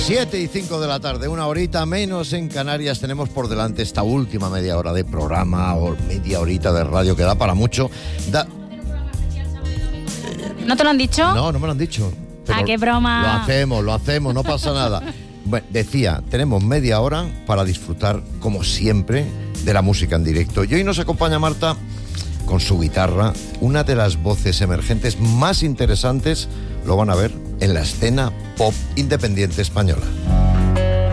7:05 de la tarde, una horita menos en Canarias. Tenemos por delante esta última media hora de programa o media horita de radio que da para mucho. ¿No te lo han dicho? No me lo han dicho. Pero qué broma. Lo hacemos, no pasa nada. Bueno, decía, tenemos media hora para disfrutar, como siempre, de la música en directo. Y hoy nos acompaña Marta con su guitarra, una de las voces emergentes más interesantes, lo van a ver, en la escena pop independiente española.